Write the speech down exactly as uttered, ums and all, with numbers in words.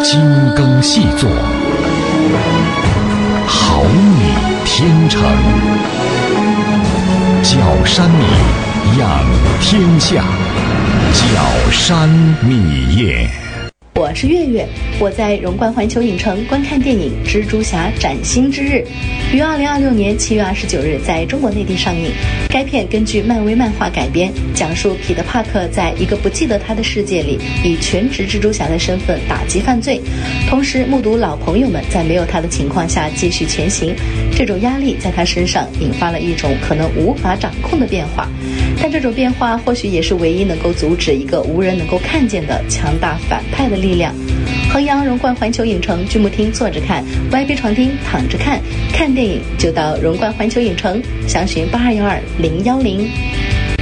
精耕细作，毫米天成，角山米养天下，角山米业。 我是月月，我在荣冠环球影城观看电影《蜘蛛侠：崭新之日》，于二零二六年七月二十九日在中国内地上映。该片根据漫威漫画改编，讲述彼得·帕克在一个不记得他的世界里，以全职蜘蛛侠的身份打击犯罪，同时目睹老朋友们在没有他的情况下继续前行。这种压力在他身上引发了一种可能无法掌控的变化，但这种变化或许也是唯一能够阻止一个无人能够看见的强大反派的力量。衡阳荣冠环球影城剧目厅坐着看， Y B 床厅躺着看，看电影就到荣冠环球影城，详询八二幺二零幺零。